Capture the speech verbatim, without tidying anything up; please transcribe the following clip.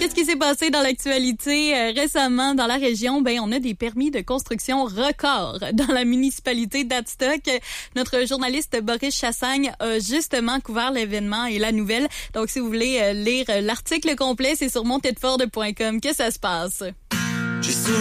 Qu'est-ce qui s'est passé dans l'actualité euh, récemment dans la région? Ben, on a des permis de construction records dans la municipalité d'Adstock. Notre journaliste Boris Chassagne a justement couvert l'événement et la nouvelle. Donc, si vous voulez euh, lire l'article complet, c'est sur montedford point com que ça se passe.